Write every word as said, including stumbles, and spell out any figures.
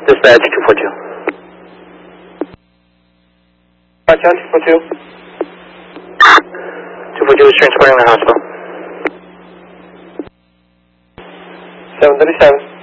Dispatch two four two. Dispatch two four two. two four two is transporting the hospital. seven thirty-seven.